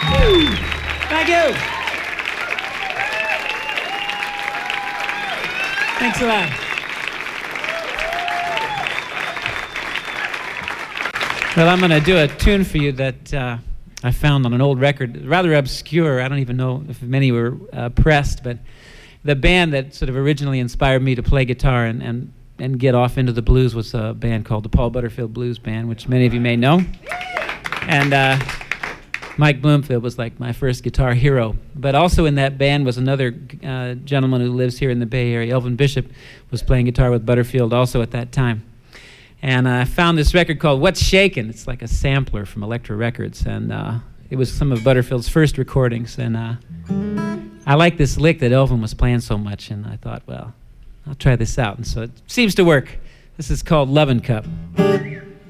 Thank you. Thanks a lot. Well, I'm going to do a tune for you that I found on an old record, rather obscure. I don't even know if many were pressed, but the band that sort of originally inspired me to play guitar and get off into the blues was a band called the Paul Butterfield Blues Band, which many of you may know. And Mike Bloomfield was like my first guitar hero. But also in that band was another gentleman who lives here in the Bay Area. Elvin Bishop was playing guitar with Butterfield also at that time. And I found this record called What's Shakin'. It's like a sampler from Elektra Records. And it was some of Butterfield's first recordings. And I liked this lick that Elvin was playing so much. And I thought, well, I'll try this out. And so it seems to work. This is called Lovin' Cup.